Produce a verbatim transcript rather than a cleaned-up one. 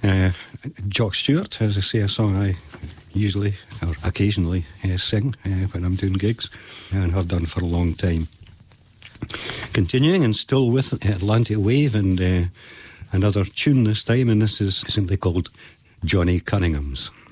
Uh, Jock Stewart, as I say, a song I usually or occasionally uh, sing uh, when I'm doing gigs, and have done for a long time. Continuing and still with Atlantic Wave and uh, another tune this time, and this is simply called Johnny Cunningham's.